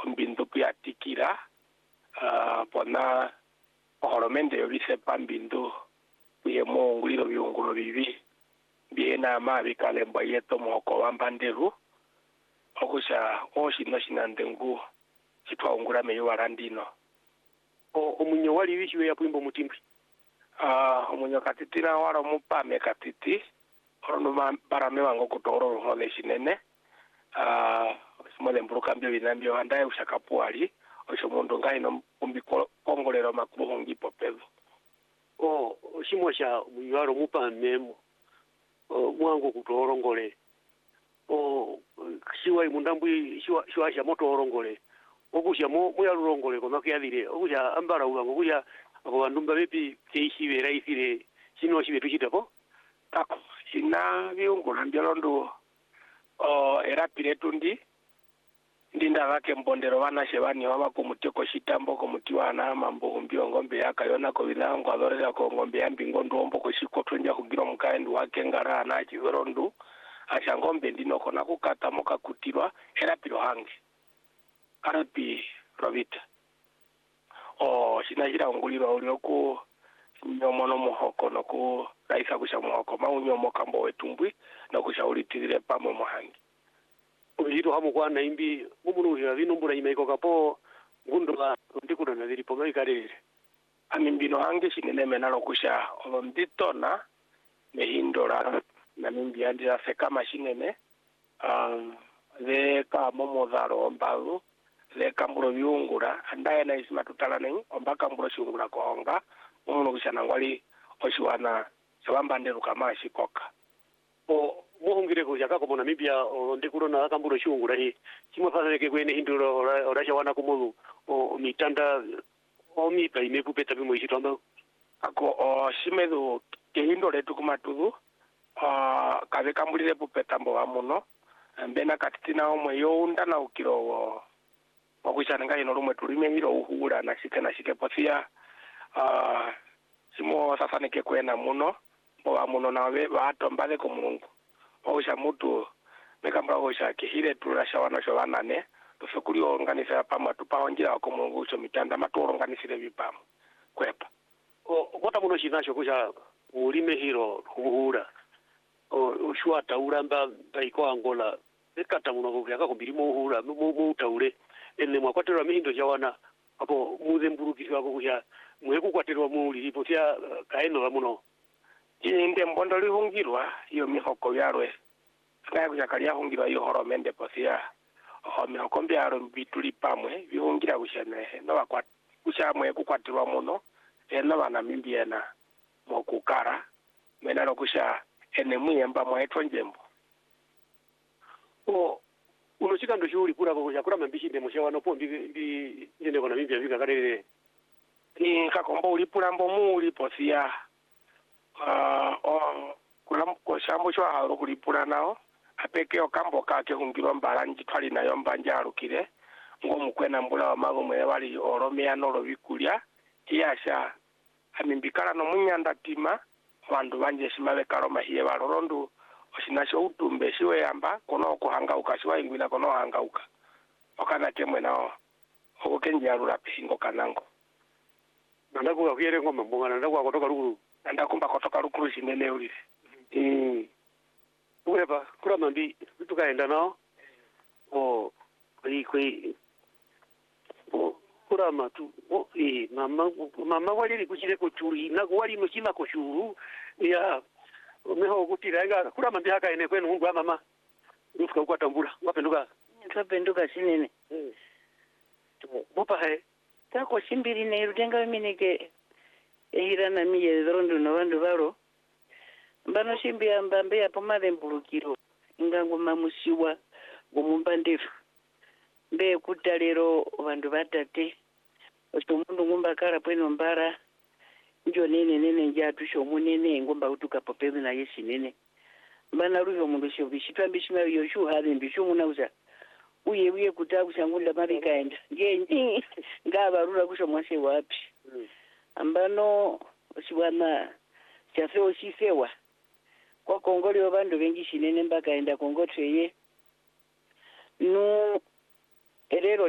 ombindu kuyatikira pona ohoromende yobise pambindu kuye muunguliro biungulo bibi biena ama bikalemba yeto moko wambanderu okusha oshino shinandengu chitwaungula meyo warandino omunyo wali bishiwe ya puimbo mutimbwi omunyo katitira waro mupame katiti orono barame wango kutoro hole shinene simole mbruka mbyo binambyo andaye ushakapuali osho mundu ngaino umbiko kongolero makubo ngipo pezo shimwa sha munywaro mupame mwango kutorongole shiwa imundambwi shiwa sha moto orongole okusha moya rurongole koma kuyadire okusha ambara ubango kuya abo bandumba bepi keishibe raisire shino shibe tuchitapo tako sina biungula mbyondo era piretundi ndinda vake mbondero vana shevani wava kumuteko shitambo kumutiwana mambo mbio ngombe yakayona ko vinango adorera ko ngombe yambi ngondo ombo ko shikotonja kugira mukaendu wake ngara na chiverondu asha ngombe ndinoko na kukata moka kutirwa era piro hange arapi robita shinajira ungulirwa ulioku nyomono muhoko no ku raisa kusha muhoko maunyomo kambo wetumbwi no kushauritirire pamo muhangi ubiro hamu kwa naimbi mumunuhira binombura imaiko kapo ngundwa ndikuda na biripo ngikarere amikino hange shinene menalo kusha nditona mehindora na mimbi andira seka mashinene ze ka momodaro ombalu ze kamburo biungura andaye na isima tutalane ombaka mburo shungura konga mumuno kushana ngwali oshiwana sewambande kama shikoka muhungire ko jaka ko Namibia ndikuro na kamburo shungura hi kimwe faseke kwene hinduro oracha wana kumulu mitanda mipa imekupeta bimo ishitamba ako shimedu kehindo letu kumatudu kave kambulire pupeta mbo wamuno mbena katitina omwe younda na ukiro wakushana ino rumwe tulime hiro uhura na shike posia simo sasa neke kwena muno mbo wamuno nawe batombale ko Mungu osha mutu mekambra osha kihire turasha wana sho banane tufukuri organize pamwe tupaonjira ko Mungu cyo mitanda matu organize bipamo kwepa kota muno shinasho kusha ulime hiro kuhura ushwa tauramba baiko Angola ekata muno kubyaka kumbirimo uhura mu taure ene mwakwatera mihindo jawana apo muze mburukishwa ko kusha mwe kukwaterwa mu lipo tia kaeno muno inde mbondo lihungirwa iyo mihoko yarwe kaya kushakalia hungirwa iyo horomende posia mihoko mbyaro bituli pamwe bihungira kushene no bakwa kushamwe kukwatirwa muno ena bana mimbiena mokukara menalo kusha ene muyemba mwaitwa njembo unochika ndo shuri kura ko yakura mambishi ndemo shawano po mbi ndende kona mimbi yavika karere ni kakombo ulipula mbo muli posia kulam ko shambo shwa haro kulipula nao apeke okambo kake hungirwa mbalanji twali nayo mbanja arukire ngo mukwena mbula wa mago mwe wali oromea no lobikulya kiyasha amikala no munyanda tima bandu banje shimabe karoma hiye balorondu oshinasho utumbe shiwe yamba kono kuhangauka shiwa ingwina kono hangauka okana temwe nao okenje arura pingo kanango nandakuka kuyere ngoma mbongana ndakuka kotoka lukulu nandakumba kotoka lukulu shinene ulire uwepa kula mambi tukaenda nao kwe kula matu mama waliri kuchire ko churi na wali no chima ko shuru ya meho kutiranga kula mambi haka ene kwenu ngwa mama ufuka kwa tambura ngapenduka sinene bopa he tako shimbiri ne rudenga minike ehirana miye rondo no bandu balo mbano shimbia mbambe ya pomade mbulukiro ingango mamushiwa gomumbandefu mbe kutalero bandu batate omuntu ngumba kala pweno mbara njo nene njatu sho munene ngomba utuka popezi na yeshi nene mbana ruyo mundu sho bishitwa bishima yo shu hali bishu munauza uye kutaku shangunda mari kaenda ngenyi ngaba rura kusho mwase wapi ambano osibwana chafeo sifewa kwa kongole bandu bengi shinene mbaka enda kongotreye no erero